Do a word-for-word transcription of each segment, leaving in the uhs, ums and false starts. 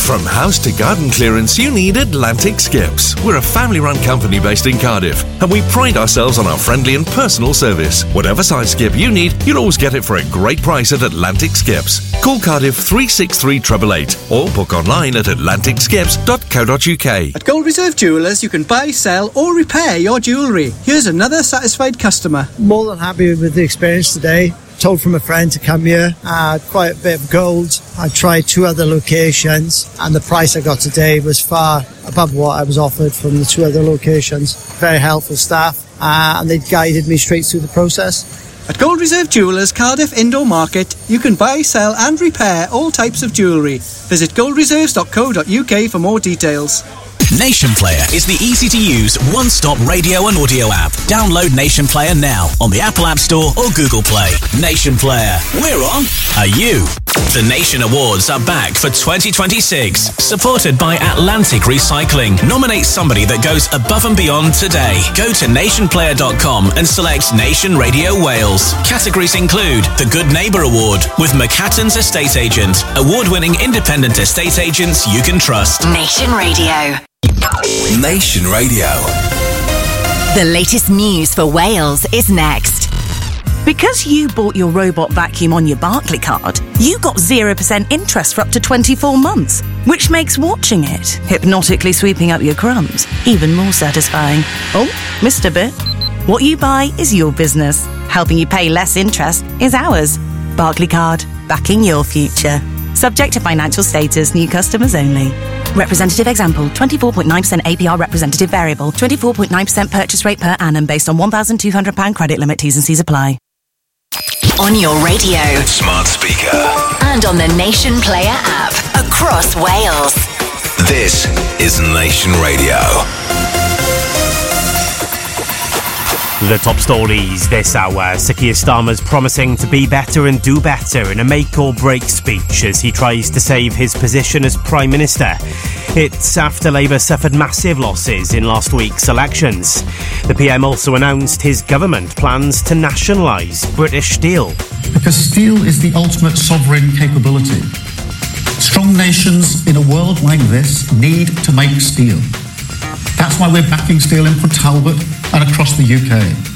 From house to garden clearance, you need Atlantic Skips. We're a family-run company based in Cardiff, and we pride ourselves on our friendly and personal service. Whatever size skip you need, you'll always get it for a great price at Atlantic Skips. Call Cardiff three six three eight eight eight or book online at atlantic skips dot co dot uk. At Gold Reserve Jewellers, you can buy, sell or repair your jewellery. Here's another satisfied customer. More than happy with the experience today. Told from a friend to come here. Uh, quite a bit of gold. I tried two other locations and the price I got today was far above what I was offered from the two other locations. Very helpful staff uh, and they guided me straight through the process. At Gold Reserve Jewellers Cardiff Indoor Market, you can buy, sell and repair all types of jewellery. Visit gold reserves dot co dot uk for more details. Nation Player is the easy-to-use, one-stop radio and audio app. Download Nation Player now on the Apple App Store or Google Play. Nation Player, we're on. Are you? The Nation Awards are back for twenty twenty-six, supported by Atlantic Recycling. Nominate somebody that goes above and beyond today. Go to nation player dot com and select Nation Radio Wales. Categories include the Good Neighbour Award with McHatton's Estate Agent, award-winning independent estate agents you can trust. Nation Radio. Nation Radio. The latest news for Wales is next. Because you bought your robot vacuum on your Barclaycard, you got zero percent interest for up to twenty-four months, which makes watching it, hypnotically sweeping up your crumbs, even more satisfying. Oh, Mister Bit. What you buy is your business. Helping you pay less interest is ours. Barclaycard, backing your future. Subject to financial status, new customers only. Representative example, twenty-four point nine percent A P R representative variable, twenty-four point nine percent purchase rate per annum based on one thousand two hundred pounds credit limit. T's and C's apply. On your radio, Smart speaker, and on the Nation Player app across Wales. This is Nation Radio. The top stories this hour. Sir Keir Starmer's promising to be better and do better in a make-or-break speech as he tries to save his position as Prime Minister. It's after Labour suffered massive losses in last week's elections. The P M also announced his government plans to nationalise British Steel. Because steel is the ultimate sovereign capability. Strong nations in a world like this need to make steel. That's why we're backing steel in Port Talbot and across the U K.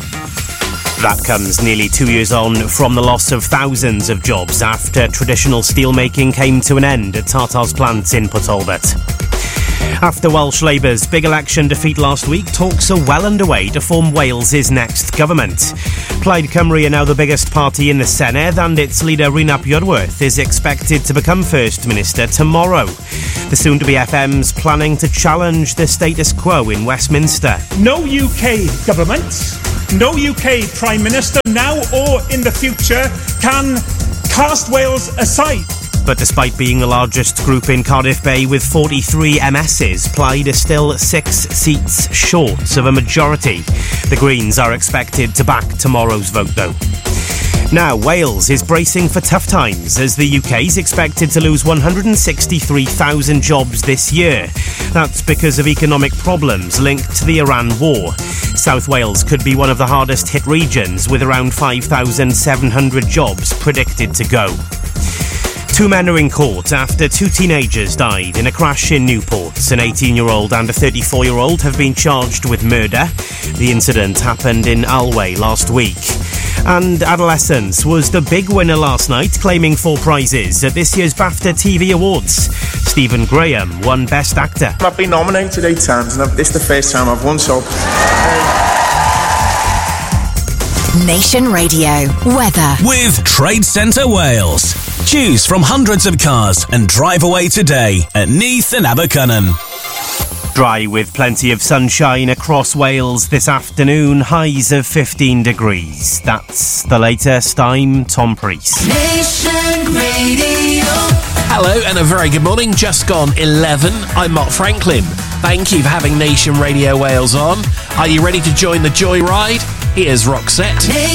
That comes nearly two years on from the loss of thousands of jobs after traditional steelmaking came to an end at Tata's plant in Port Talbot. After Welsh Labour's big election defeat last week, talks are well underway to form Wales's next government. Plaid Cymru are now the biggest party in the Senedd, and its leader Rhys Iorwerth is expected to become First Minister tomorrow. The soon-to-be F M's planning to challenge the status quo in Westminster. No U K government, no U K Prime Minister now or in the future can cast Wales aside. But despite being the largest group in Cardiff Bay with forty-three M Ss, Plaid is still six seats short of a majority. The Greens are expected to back tomorrow's vote, though. Now, Wales is bracing for tough times as the U K's expected to lose one hundred sixty-three thousand jobs this year. That's because of economic problems linked to the Iran war. South Wales could be one of the hardest hit regions, with around five thousand seven hundred jobs predicted to go. Two men are in court after two teenagers died in a crash in Newport. An eighteen-year-old and a thirty-four-year-old have been charged with murder. The incident happened in Alway last week. And Adolescence was the big winner last night, claiming four prizes at this year's BAFTA T V Awards. Stephen Graham won Best Actor. I've been nominated eight times, and I've, this is the first time I've won, so... Nation Radio weather with Trade Centre Wales. Choose from hundreds of cars and drive away today at Neath and Abercynon. Dry with plenty of sunshine across Wales this afternoon, highs of fifteen degrees. That's the latest. I'm Tom Priest. Nation Radio. Hello and a very good morning. Just gone eleven. I'm Mark Franklin. Thank you for having Nation Radio Wales on. Are you ready to join the joyride? Here's Roxette.